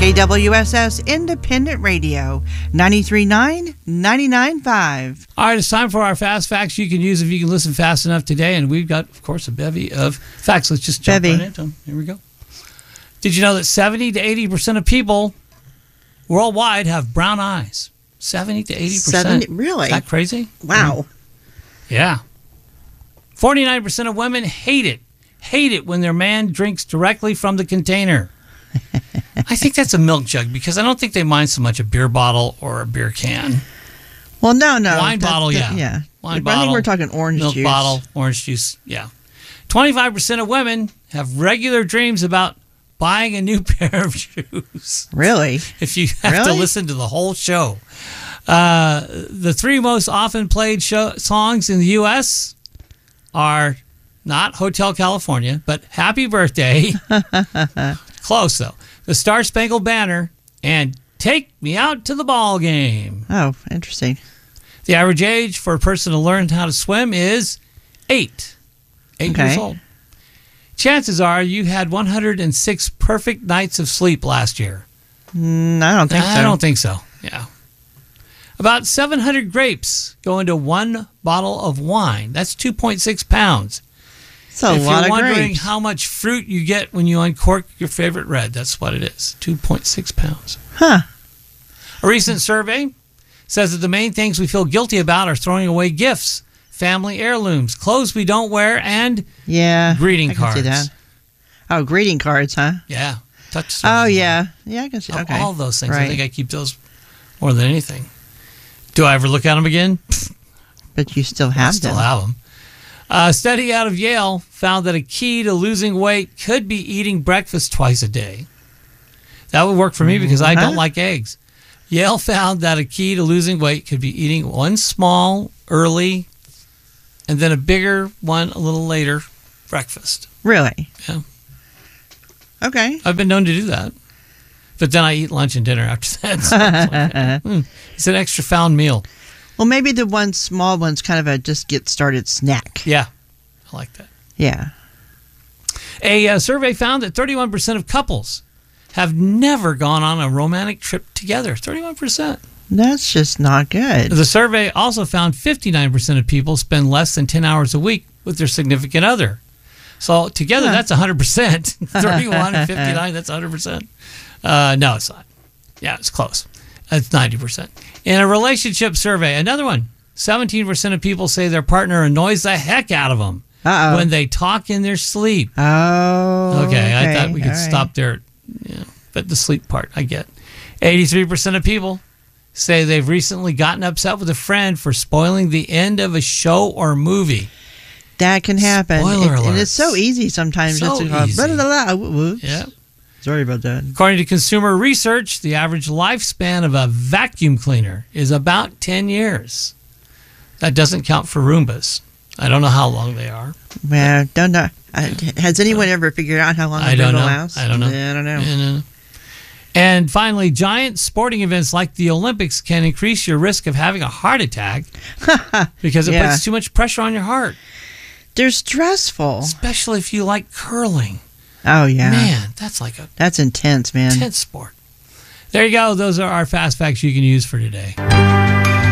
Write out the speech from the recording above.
KWSS Independent Radio, 93.9, 99.5. All right, it's time for our fast facts you can use if you can listen fast enough today. And we've got, of course, a bevy of facts. Let's just jump right into them. Here we go. Did you know that 70 to 80% of people worldwide have brown eyes? 70 to 80%. 70, really? Is that crazy? Wow. Yeah. 49% of women hate it when their man drinks directly from the container. I think that's a milk jug because I don't think they mind so much a beer bottle or a beer can. Well, no. Wine bottle, yeah. Yeah. Wine bottle. I think we're talking orange milk juice. Milk bottle, orange juice, yeah. 25% of women have regular dreams about buying a new pair of shoes. Really? If you have to listen to the whole show. The three most often played songs in the U.S. are not Hotel California, but Happy Birthday. Close, though. The Star Spangled Banner and Take Me Out to the Ball Game. Oh, interesting. The average age for a person to learn how to swim is 8 years old. Chances are you had 106 perfect nights of sleep last year. I don't think so. I don't think so, yeah. About 700 grapes go into one bottle of wine. That's 2.6 pounds. That's a lot of grapes. If you're wondering how much fruit you get when you uncork your favorite red, that's what it is, 2.6 pounds. Huh. A recent survey says that the main things we feel guilty about are throwing away gifts, family heirlooms, clothes we don't wear, and greeting cards. See that. Oh, greeting cards, huh? Yeah. Oh, yeah. Yeah, I can see. Okay. All those things. Right. I think I keep those more than anything. Do I ever look at them again? But you still have them. I still have them. A study out of Yale found that a key to losing weight could be eating breakfast twice a day. That would work for me because I don't like eggs. Yale found that a key to losing weight could be eating one small, early, and then a bigger one a little later breakfast. Really? Yeah. Okay. I've been known to do that. But then I eat lunch and dinner after that. So it's an extra found meal. Well, maybe the one small one's kind of a just get started snack. Yeah. I like that. Yeah. A survey found that 31% of couples have never gone on a romantic trip together. 31%. That's just not good. The survey also found 59% of people spend less than 10 hours a week with their significant other. So together, that's 100%. 31 and 59, that's 100%. No, it's not. Yeah, it's close. It's 90%. In a relationship survey, another one, 17% of people say their partner annoys the heck out of them when they talk in their sleep. Oh, okay. I thought we could stop there. Yeah, but the sleep part, I get. 83% of people say they've recently gotten upset with a friend for spoiling the end of a show or movie. That can happen. Spoiler alerts. And it's so easy sometimes. So just to go, easy. blah, blah, blah, whoops. Yeah. Sorry about that. According to Consumer Research, the average lifespan of a vacuum cleaner is about 10 years. That doesn't count for Roombas. I don't know how long they are. Well, don't know. Has anyone ever figured out how long a Roomba lasts? I don't know. I don't know. And finally, giant sporting events like the Olympics can increase your risk of having a heart attack because it puts too much pressure on your heart. They're stressful. Especially if you like curling. Oh, yeah. Man, that's intense, man. Intense sport. There you go. Those are our fast facts you can use for today.